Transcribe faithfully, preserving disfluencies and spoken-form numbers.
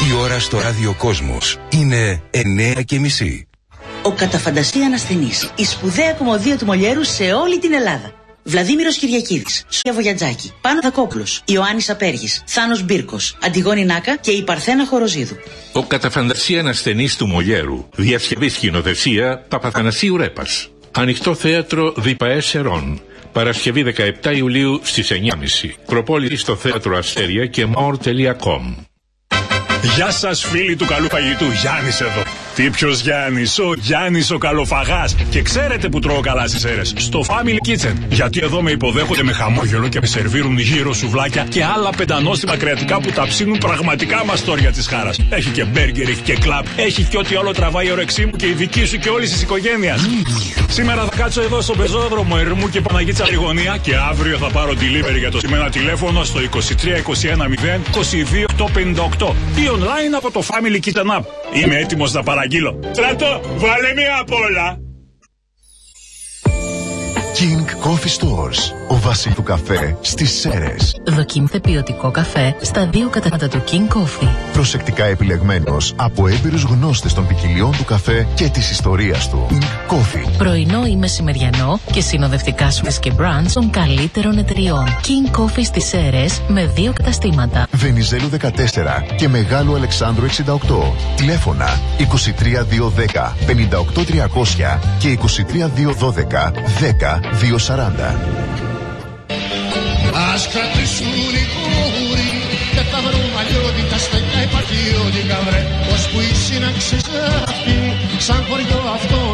Η ώρα στο ραδιοκόσμος είναι εννέα και μισή. Ο κατά φαντασία ανασθενής. Η σπουδαία κομμωδία του Μολιέρου σε όλη την Ελλάδα. Βλαδίμηρος Κυριακίδης, Σοφία Βογιατζάκη, Πάνο Δακόπουλος, Ιωάννης Απέργης, Θάνος Μπίρκος, Αντιγόνη Νάκα και η Παρθένα Χοροζίδου. Ο κατά φαντασία ανασθενής του Μολιέρου. Διασκευή σκηνοθεσία Παπαθανασίου Ρέπας. Ανοιχτό θέατρο Διπαέ Σερών. Παρασκευή δεκαεπτά Ιουλίου στις εννιά και μισή. Προπόληση στο θέατρο Αστέρια και more τελεία com. Γεια σας φίλοι του καλού φαγητού, Γιάννης εδώ. Τι ποιος Γιάννης, ο Γιάννης ο καλοφαγάς. Και ξέρετε που τρώω καλά στις Σέρρες? Στο Family Kitchen. Γιατί εδώ με υποδέχονται με χαμόγελο και με σερβίρουν γύρω σουβλάκια και άλλα πεντανόστιμα κρεατικά που τα ψήνουν πραγματικά μαστόρια της χάρας. Έχει και μπέργκερ, έχει και κλαμπ, έχει και ό,τι άλλο τραβάει η όρεξή μου και η δική σου και όλης της οικογένειας. Σήμερα θα κάτσω εδώ στο πεζόδρομο Ερμού και Παναγίτσα Τριγωνία και αύριο θα πάρω delivery για το σημείο τηλέφωνο στο είκοσι τρία είκοσι ένα μηδέν είκοσι δύο οκτακόσια πενήντα οκτώ ή online από το Family Kitchen App. Είμαι έτοιμος να παραγγείλω. Στρατό, βάλε μία απ' όλα. King Coffee Stores. Ο βασίλης του καφέ στις Σέρρες. Δοκίμηστε ποιοτικό καφέ στα δύο καταστήματα του King Coffee. Προσεκτικά επιλεγμένος από έμπειρους γνώστες των ποικιλιών του καφέ και της ιστορίας του. King Coffee. Πρωινό ή μεσημεριανό και συνοδευτικά σουές και μπραντς των καλύτερων εταιριών. King Coffee στις Σέρρες με δύο καταστήματα. Βενιζέλου δεκατέσσερα και Μεγάλου Αλεξάνδρου εξήντα οκτώ. Τηλέφωνα είκοσι τρία διακόσια δέκα πενήντα οκτώ τριακόσια και είκοσι τρία διακόσια δώδεκα δέκα διακόσια σαράντα. Ας κρατήσουν οι κούροι και θα βρούμε αλλιώτικα στεκιά υπαρχιώτικα βρε. Ως που η σύναξη αυτή σαν χωριό αυτό